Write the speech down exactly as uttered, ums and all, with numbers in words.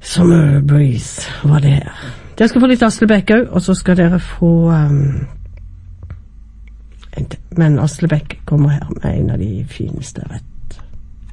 Summer Breeze var det her. Dere skal få litt Asle Bekk også, og så skal dere få um, en, men Asle Bekk kommer her med en av de fineste rett